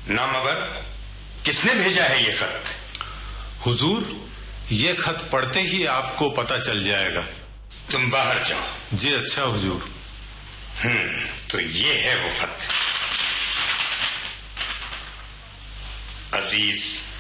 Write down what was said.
नामवर, किसने भेजा है ये खत? हुजूर, ये खत पढ़ते ही आपको पता चल जाएगा। तुम बाहर जाओ। जी अच्छा हुजूर। तो ये है वो खत। अजीज